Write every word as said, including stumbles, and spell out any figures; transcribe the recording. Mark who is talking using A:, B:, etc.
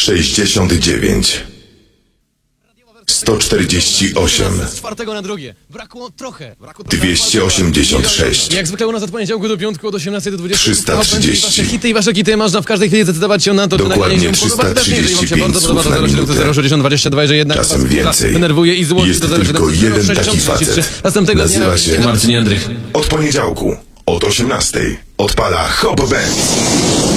A: sześćdziesiąt dziewięć, sto czterdzieści osiem,
B: Z czwartego na drugie. Brakło trochę. Brakło
A: dwieście osiemdziesiąt sześć,
B: Jak zwykle u nas od poniedziałku do piątku od osiemnastej do dwudziestej.
A: trzysta trzydzieści.
B: Wasze hity i wasze kity można w każdej chwili zdecydować się na to, czy
A: Dokładnie
B: nagranie się podoba.
A: trzysta
B: Jeżeli wam się
A: trzydzieści pięć
B: bardzo podoba,
A: słów na
B: to zero siedem
A: minutę.
B: zero sześćdziesiąt dwadzieścia dwa, że jednak
A: Czasem
B: was
A: więcej.
B: denerwuje i złości
A: Jest
B: do zero siedem
A: tylko jeden taki
B: sześćdziesiąt
A: facet.
B: Następnego dnia
A: Nazywa się
C: Marcin Jędrych.
A: Od poniedziałku, od osiemnastej odpala Hop Band.